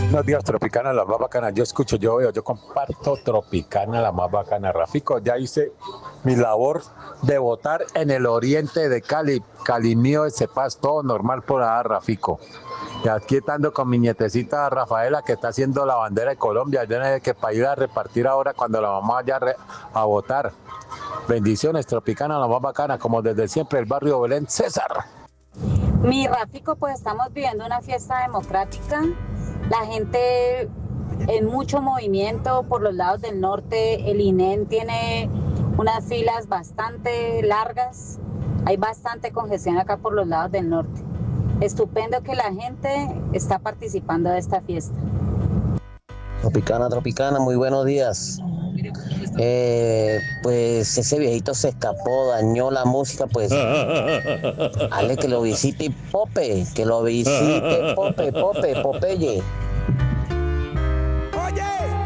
Buenos días, Tropicana, la más bacana. Yo escucho, yo veo, yo comparto Tropicana, la más bacana. Rafico, ya hice mi labor de votar en el oriente de Cali. Cali mío, ese paz, todo normal por ahí, Rafico. Y aquí estando con mi nietecita Rafaela, que está haciendo la bandera de Colombia, yo no sé que para ir a repartir ahora cuando la mamá vaya a votar. Bendiciones, Tropicana, la más bacana, como desde siempre, el barrio Belén, César. Mi Ráfico, pues estamos viviendo una fiesta democrática. La gente en mucho movimiento por los lados del norte. El INEN tiene unas filas bastante largas. Hay bastante congestión acá por los lados del norte. Estupendo que la gente está participando de esta fiesta. Tropicana, Tropicana, muy buenos días. Pues ese viejito se escapó, dañó la música, pues dale que lo visite Pope, que lo visite Pope, Popeye.